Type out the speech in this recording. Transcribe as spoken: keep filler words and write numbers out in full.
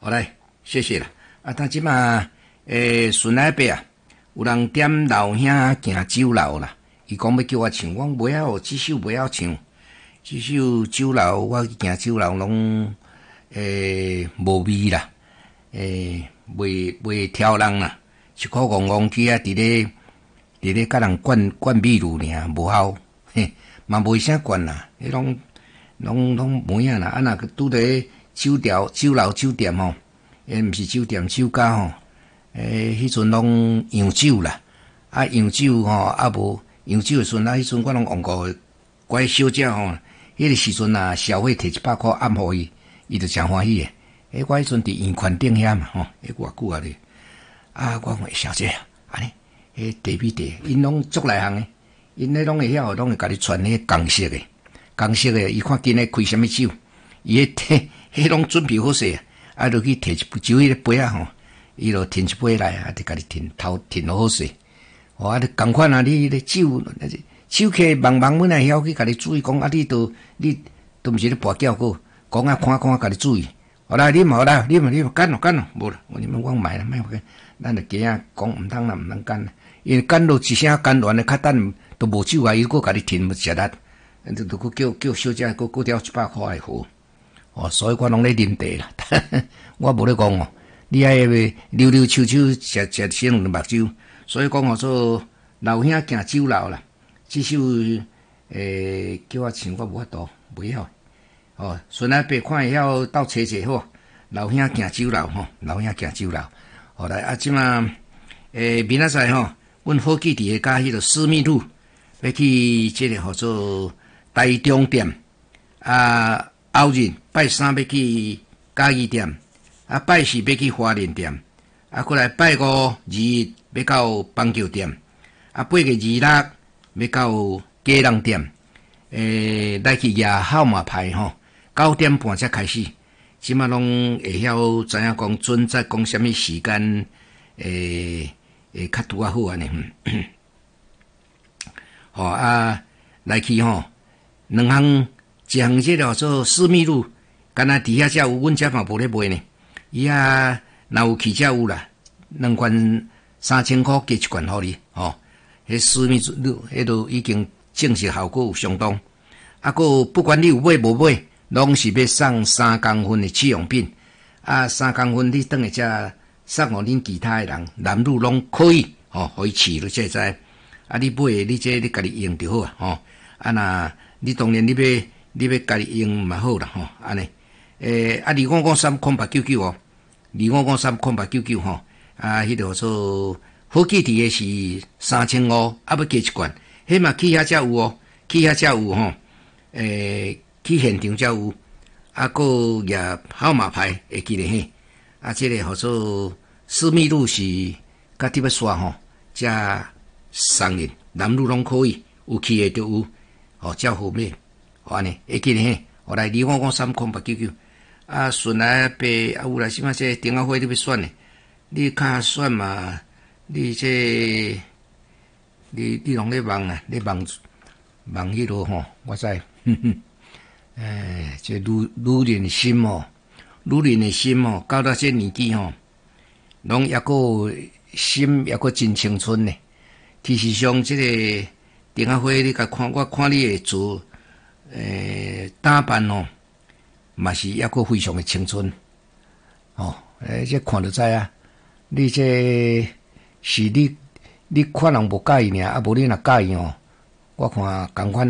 好来，谢谢啦。啊，他即马诶，顺来伯啊，有人点老兄行酒楼啦。伊讲要叫我唱，我袂晓，这首袂晓唱。这首酒楼，我行酒楼拢诶无味啦，诶袂袂挑人啦，一口戆戆去啊，伫咧伫咧甲人灌灌秘鲁尔，无效，嘿，嘛袂啥灌啦，迄拢拢拢无影啦。啊，若拄伫酒调酒楼酒店吼，诶，毋是酒店酒家吼，诶，迄阵拢洋酒啦，啊洋酒吼，啊无洋酒诶时阵，啊迄阵我拢用过乖小姐吼，迄个时阵啊，消费摕一百箍暗互伊，伊就诚欢喜诶。诶，我迄阵伫圆环顶遐嘛吼，迄偌久啊咧，啊，我讲小姐啊，安尼，迄茶米茶，因拢足内行诶，因咧拢会晓，拢会甲你传迄港式诶，港式诶，伊看今日开啥物酒，伊迄摕。迄拢准备好势，啊，落去摕一杯酒迄个杯啊吼，伊就摕一杯来，啊，就甲你摕头摕好势。哦，啊，你共款啊，你咧酒，酒客茫茫阮也晓去甲你注意讲，啊，你都你都毋是咧跋筊个，讲啊看看甲你注意。好啦，你嘛好啦，你嘛你嘛干咯干咯，无啦，我你们我买啦，买回，咱就加啊讲毋通啦，毋通干啦，因为干到一声干完咧，较等都无酒啊，伊佫甲你摕食力，就就佫叫叫小姐佫佫调一百块诶货。哦，所以我拢咧啉茶啦，我无咧讲哦。你爱溜溜秋秋食食先两目睭，所以讲哦做老兄行酒楼啦。这首诶叫我唱，我无法度，袂晓。哦，顺来伯看会晓斗找找好。老兄行酒楼吼，老兄行酒楼。后来啊，即马诶明仔载吼，阮好记伫个甲迄个思密路要去即个号做台中店啊。后日拜三要去嘉义店，啊拜四要去花莲店，啊过来拜五日要到邦桥店，啊八月二六要到基隆店，诶来去野号码牌吼，九點半才開始，即馬攏會曉知影講準則講啥物時間，誒誒較拄啊好安尼，吼啊來去吼兩項。一項即個做私密路，敢若底下才有，阮遮嘛無咧賣呢。伊啊，若有去才有啦，兩罐三千箍加一罐互你，吼、哦。迄私密路，迄都已經證實效果有相當。啊，個不管你有買無買，攏是要送三公分的試用品。啊，三公分你等下才送互恁其他的人，男女攏可以，吼、哦，可以試了才知。啊，你買你這你家己用就好啊，吼、哦。啊，若你當然你要。你要家己用嘛好啦吼，安尼，誒啊二五五三空八九九哦，二五五三空八九九吼，啊迄個做好記佇嘅是三千五，啊要加一罐，迄嘛去遐才有哦，去遐才有吼，誒去現場才有，啊個也號碼牌會記得嘿，啊即個號做私密路是甲啲要刷吼，才送人，男女攏可以，有去嘅就有，吼才好買。安尼會記得嘿，後來二五五三空八九九，啊順來伯啊有來什麼這電話會你要選呢？你較選嘛？你這你你攏咧忙啊？咧忙忙迄落吼，我知，哼哼，誒，這女女人心吼，女人的心吼，到到這年紀吼，攏抑個心抑個真青春呢。其實上這個電話會你甲看，我看你會做。誒，打扮哦，嘛是抑個非常的青春，哦，誒，這看就知啊，你這是你你看人無介意爾，啊無你若介意哦，我看共款。